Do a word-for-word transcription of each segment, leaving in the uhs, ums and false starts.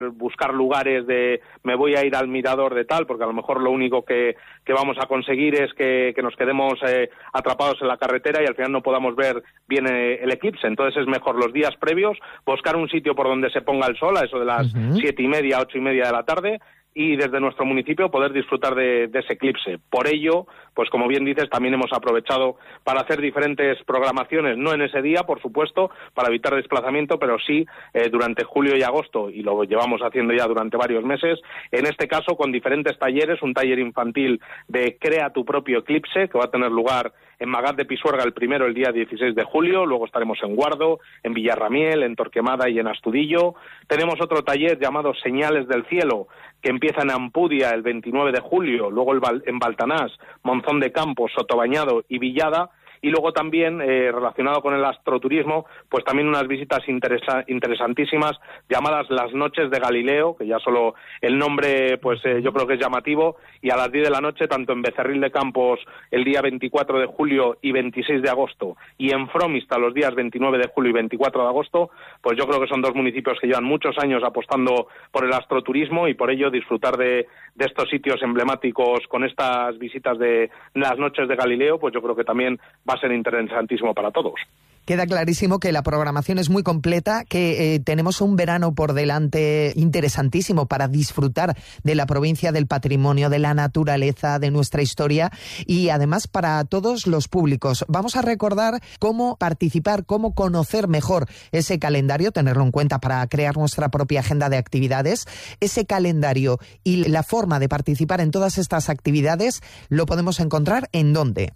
buscar lugares de me voy a ir al mirador de tal, porque a lo mejor lo único que, que vamos a conseguir es que, que nos quedemos eh, atrapados en la carretera y al final no podamos ver bien eh, el eclipse. Entonces es mejor los días previos buscar un sitio por donde se ponga el sol, a eso de las uh-huh. siete y media, ocho y media de la tarde, y desde nuestro municipio poder disfrutar de, de ese eclipse. Por ello, pues como bien dices, también hemos aprovechado para hacer diferentes programaciones, no en ese día, por supuesto, para evitar desplazamiento, pero sí eh, durante julio y agosto, y lo llevamos haciendo ya durante varios meses, en este caso con diferentes talleres, un taller infantil de Crea tu propio eclipse, que va a tener lugar en Magat de Pisuerga el primero, el día dieciséis de julio, luego estaremos en Guardo, en Villarramiel, en Torquemada y en Astudillo. Tenemos otro taller llamado Señales del Cielo, que empieza en Ampudia el veintinueve de julio, luego en Baltanás, Monzón de Campos, Sotobañado y Villada. Y luego también, eh, relacionado con el astroturismo, pues también unas visitas interesa- interesantísimas llamadas Las Noches de Galileo, que ya solo el nombre pues eh, yo creo que es llamativo, y a las diez de la noche, tanto en Becerril de Campos el día veinticuatro de julio y veintiséis de agosto, y en Fromista los días veintinueve de julio y veinticuatro de agosto, pues yo creo que son dos municipios que llevan muchos años apostando por el astroturismo y por ello disfrutar de, de estos sitios emblemáticos con estas visitas de Las Noches de Galileo, pues yo creo que también va a ser interesantísimo para todos. Queda clarísimo que la programación es muy completa, que eh, tenemos un verano por delante interesantísimo para disfrutar de la provincia, del patrimonio, de la naturaleza, de nuestra historia y además para todos los públicos. Vamos a recordar cómo participar, cómo conocer mejor ese calendario, tenerlo en cuenta para crear nuestra propia agenda de actividades. Ese calendario y la forma de participar en todas estas actividades lo podemos encontrar ¿en dónde?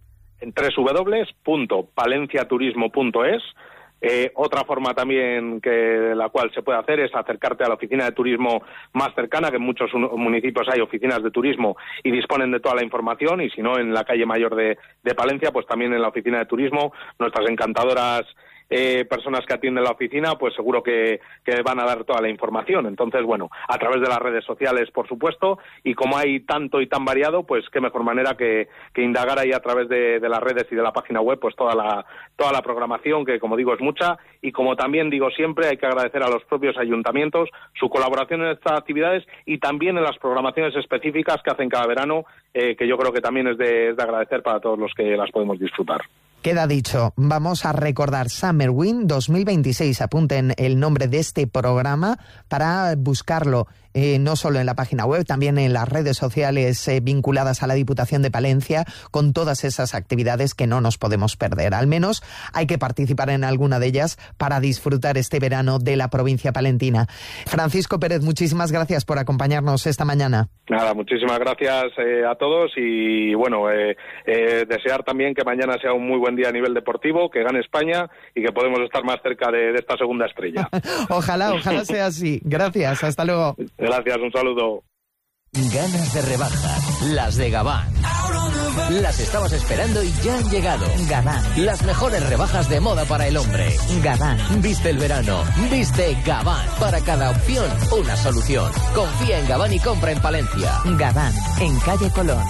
En doble u doble u doble u punto palencia turismo punto es. Eh, otra forma también que de la cual se puede hacer es acercarte a la oficina de turismo más cercana, que en muchos municipios hay oficinas de turismo y disponen de toda la información, y si no, en la calle mayor de, de Palencia, pues también en la oficina de turismo, nuestras encantadoras Eh, personas que atienden la oficina, pues seguro que, que van a dar toda la información. Entonces, bueno, a través de las redes sociales, por supuesto, y como hay tanto y tan variado, pues qué mejor manera que, que indagar ahí a través de, de las redes y de la página web, pues toda la, toda la programación, que como digo es mucha, y como también digo siempre, hay que agradecer a los propios ayuntamientos su colaboración en estas actividades y también en las programaciones específicas que hacen cada verano, eh, que yo creo que también es de, es de agradecer para todos los que las podemos disfrutar. Queda dicho, vamos a recordar Summer Wind dos mil veintiséis. Apunten el nombre de este programa para buscarlo eh, no solo en la página web, también en las redes sociales eh, vinculadas a la Diputación de Palencia, con todas esas actividades que no nos podemos perder. Al menos hay que participar en alguna de ellas para disfrutar este verano de la provincia palentina. Francisco Pérez, muchísimas gracias por acompañarnos esta mañana. Nada, muchísimas gracias eh, a todos y bueno, eh, eh, desear también que mañana sea un muy buen día a nivel deportivo, que gane España y que podemos estar más cerca de, de esta segunda estrella. Ojalá, ojalá sea así. Gracias, hasta luego. Gracias, un saludo. Ganas de rebajas, las de Gabán. Las estabas esperando y ya han llegado. Gabán. Las mejores rebajas de moda para el hombre. Gabán. Viste el verano, viste Gabán. Para cada opción, una solución. Confía en Gabán y compra en Palencia. Gabán, en calle Colón.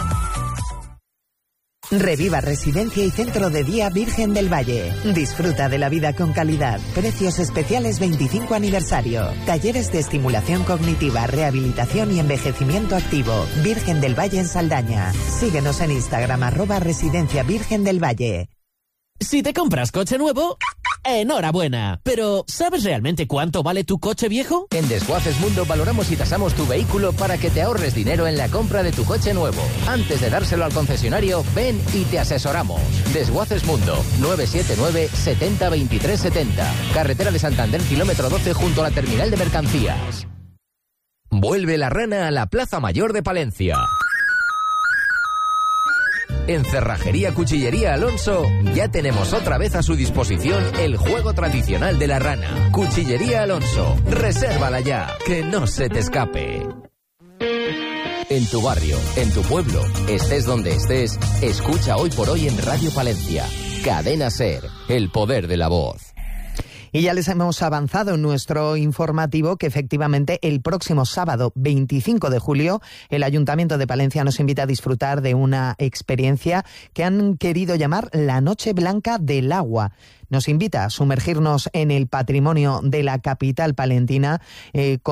Reviva Residencia y Centro de Día Virgen del Valle. Disfruta de la vida con calidad. Precios especiales veinticinco aniversario. Talleres de estimulación cognitiva, rehabilitación y envejecimiento activo. Virgen del Valle en Saldaña. Síguenos en Instagram, arroba Residencia Virgen del Valle. Si te compras coche nuevo, enhorabuena. Pero, ¿sabes realmente cuánto vale tu coche viejo? En Desguaces Mundo valoramos y tasamos tu vehículo para que te ahorres dinero en la compra de tu coche nuevo. Antes de dárselo al concesionario, ven y te asesoramos. Desguaces Mundo, nueve siete nueve, setenta, veintitrés setenta. Carretera de Santander, kilómetro doce, junto a la terminal de mercancías. Vuelve la rana a la Plaza Mayor de Palencia. En Cerrajería Cuchillería Alonso ya tenemos otra vez a su disposición el juego tradicional de la rana. Cuchillería Alonso, resérvala ya, que no se te escape. En tu barrio, en tu pueblo, estés donde estés, escucha Hoy por Hoy en Radio Palencia. Cadena SER, el poder de la voz. Y ya les hemos avanzado en nuestro informativo que efectivamente el próximo sábado veinticinco de julio el Ayuntamiento de Palencia nos invita a disfrutar de una experiencia que han querido llamar la Noche Blanca del Agua. Nos invita a sumergirnos en el patrimonio de la capital palentina eh, con